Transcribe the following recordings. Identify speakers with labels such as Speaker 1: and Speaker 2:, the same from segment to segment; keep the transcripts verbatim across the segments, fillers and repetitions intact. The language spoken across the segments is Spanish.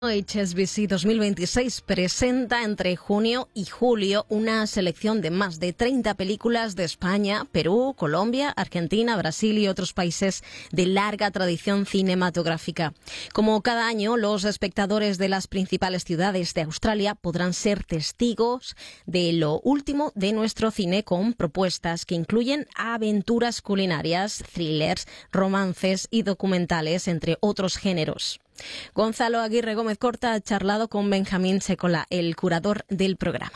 Speaker 1: H S B C dos mil veintiséis presenta entre junio y julio una selección de más de treinta películas de España, Perú, Colombia, Argentina, Brasil y otros países de larga tradición cinematográfica. Como cada año, los espectadores de las principales ciudades de Australia podrán ser testigos de lo último de nuestro cine con propuestas que incluyen aventuras culinarias, thrillers, romances y documentales, entre otros géneros. Gonzalo Aguirre Gómez Corta ha charlado con Benjamín Secola, el curador del programa.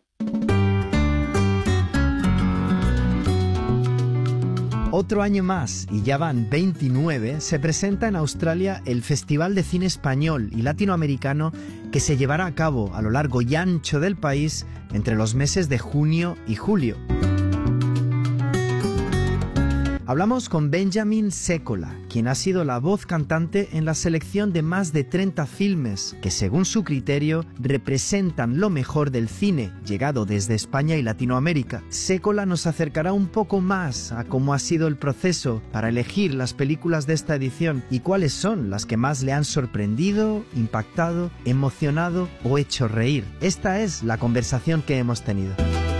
Speaker 2: Otro año más, y ya van veintinueve, se presenta en Australia el Festival de Cine Español y Latinoamericano que se llevará a cabo a lo largo y ancho del país entre los meses de junio y julio. Hablamos con Benjamín Secola, quien ha sido la voz cantante en la selección de más de treinta filmes que, según su criterio, representan lo mejor del cine llegado desde España y Latinoamérica. Secola nos acercará un poco más a cómo ha sido el proceso para elegir las películas de esta edición y cuáles son las que más le han sorprendido, impactado, emocionado o hecho reír. Esta es la conversación que hemos tenido.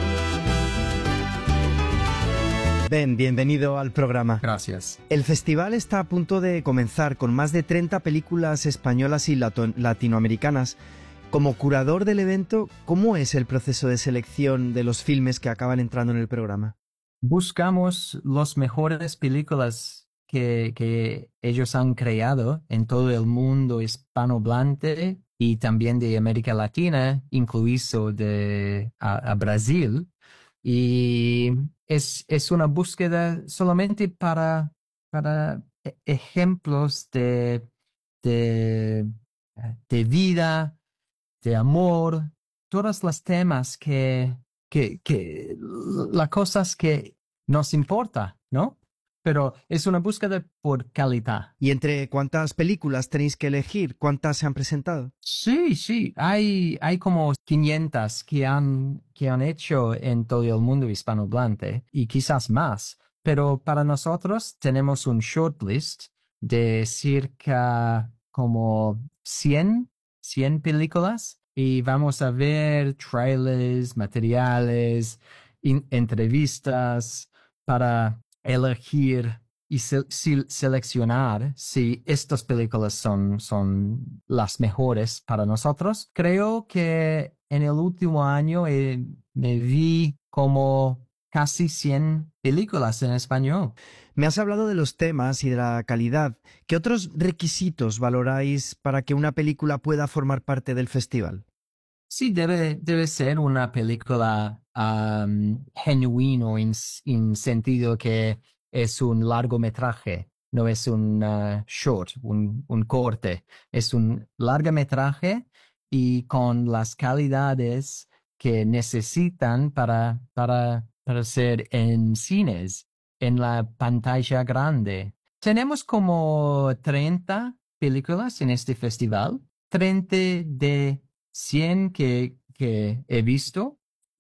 Speaker 2: Ben, bienvenido al programa.
Speaker 3: Gracias.
Speaker 2: El festival está a punto de comenzar con más de treinta películas españolas y lato- latinoamericanas. Como curador del evento, ¿cómo es el proceso de selección de los filmes que acaban entrando en el programa?
Speaker 3: Buscamos las mejores películas que, que ellos han creado en todo el mundo hispanohablante y también de América Latina, incluido de a, a Brasil. Y es, es una búsqueda solamente para, para ejemplos de, de, de vida, de amor, todos los temas que, que, que, las cosas que nos importa, ¿no? Pero es una búsqueda por calidad.
Speaker 2: ¿Y entre cuántas películas tenéis que elegir? ¿Cuántas se han presentado?
Speaker 3: Sí, sí, hay, hay como quinientas que han, que han hecho en todo el mundo hispanohablante y quizás más. Pero para nosotros tenemos un shortlist de cerca como cien, cien películas y vamos a ver trailers, materiales, in- entrevistas para elegir y se- si- seleccionar si estas películas son, son las mejores para nosotros. Creo que en el último año eh, me vi como casi cien películas en español.
Speaker 2: Me has hablado de los temas y de la calidad. ¿Qué otros requisitos valoráis para que una película pueda formar parte del festival?
Speaker 3: Sí, debe, debe ser una película um, genuino en, en sentido que es un largometraje, no es un uh, short, un, un corte. Es un largometraje y con las calidades que necesitan para, para, para ser en cines, en la pantalla grande. Tenemos como treinta películas en este festival, treinta de cien que, que he visto,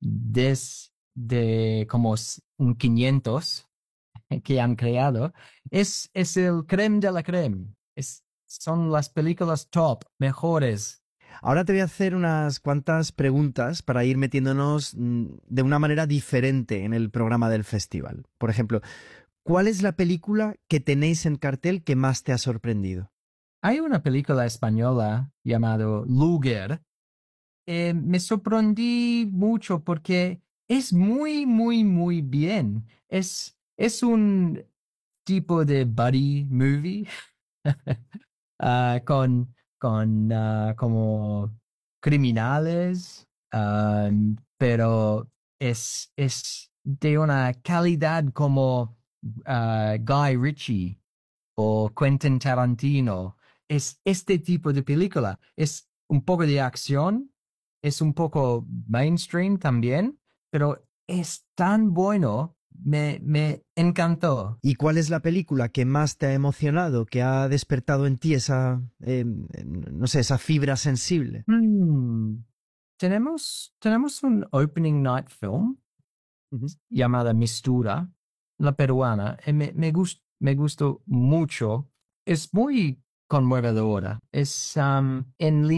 Speaker 3: desde como un quinientos que han creado, es, es el creme de la creme. Es, son las películas top, mejores.
Speaker 2: Ahora te voy a hacer unas cuantas preguntas para ir metiéndonos mm, de una manera diferente en el programa del festival. Por ejemplo, ¿cuál es la película que tenéis en cartel que más te ha sorprendido?
Speaker 3: Hay una película española llamada Luger. Eh, me sorprendí mucho porque es muy, muy, muy bien. Es, es un tipo de buddy movie ah, con, con ah, como criminales, um, pero es, es de una calidad como ah, Guy Ritchie o Quentin Tarantino. Es este tipo de película. Es un poco de acción, es un poco mainstream también, pero es tan bueno, me, me encantó.
Speaker 2: ¿Y cuál es la película que más te ha emocionado, que ha despertado en ti esa, eh, no sé, esa fibra sensible?
Speaker 3: Hmm, Tenemos, tenemos un opening night film
Speaker 2: Ujú.
Speaker 3: llamada Mistura, la peruana, y me, me, gust- me gustó mucho. Es muy conmovedora. Es um, en